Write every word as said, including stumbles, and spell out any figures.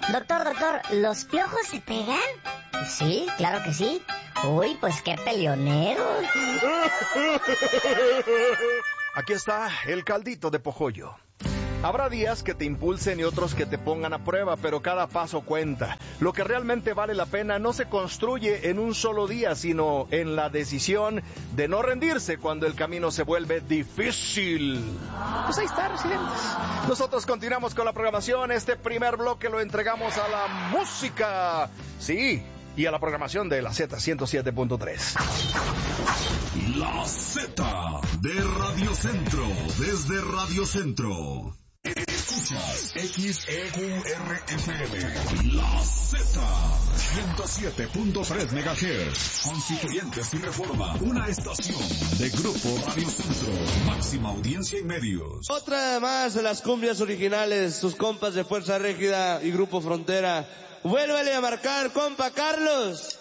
Doctor, doctor, ¿los piojos se pegan? Sí, claro que sí. Uy, pues qué peleoneros. Aquí está el caldito de pojollo. Habrá días que te impulsen y otros que te pongan a prueba, pero cada paso cuenta. Lo que realmente vale la pena no se construye en un solo día, sino en la decisión de no rendirse cuando el camino se vuelve difícil. Pues ahí está, residentes. Nosotros continuamos con la programación. Este primer bloque lo entregamos a la música. Sí, y a la programación de la Z ciento siete punto tres. La Z de Radio Centro, desde Radio Centro. Escuchas X E Q R F M. La Z ciento siete punto tres megahertz. Constituyentes y Reforma. Una estación de Grupo Radio Centro. Máxima audiencia y medios. Otra más de las cumbias originales. Sus compas de Fuerza Régida y Grupo Frontera. Vuélvele a marcar, compa Carlos.